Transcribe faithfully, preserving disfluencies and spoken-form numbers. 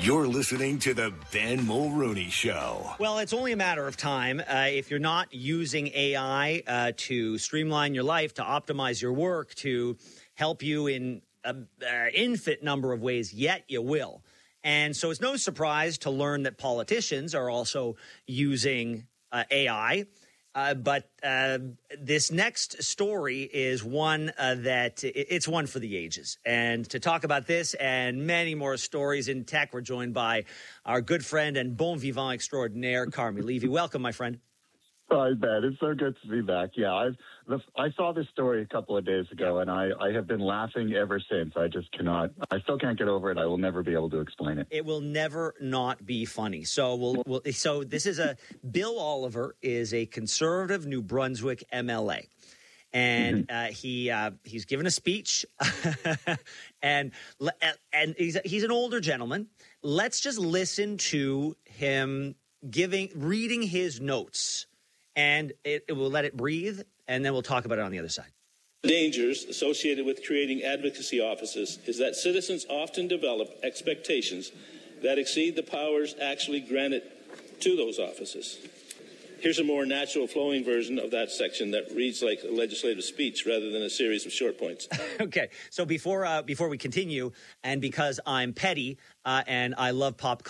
You're listening to the Ben Mulrooney Show. Well, it's only a matter of time. Uh, if you're not using A I uh, to streamline your life, to optimize your work, to help you in an uh, infinite number of ways, yet you will. And so it's no surprise to learn that politicians are also using uh, A I. Uh, but uh, this next story is one uh, that it's one for the ages. And to talk about this and many more stories in tech, we're joined by our good friend and bon vivant extraordinaire, Carmi Levy. Welcome, my friend. Hi, Ben. It's so good to be back. Yeah, I've, the, I saw this story a couple of days ago, and I, I have been laughing ever since. I just cannot, I still can't get over it. I will never be able to explain it. It will never not be funny. So we'll, we'll so this is a, Bill Oliver is a conservative New Brunswick M L A. And uh, he uh, he's given a speech, and and he's he's an older gentleman. Let's just listen to him giving reading his notes. And it, it will let it breathe, and then we'll talk about it on the other side. Dangers associated with creating advocacy offices is that citizens often develop expectations that exceed the powers actually granted to those offices. Here's a more natural flowing version of that section that reads like a legislative speech rather than a series of short points. Okay, so before uh, before we continue, and because I'm petty uh, and I love pop culture,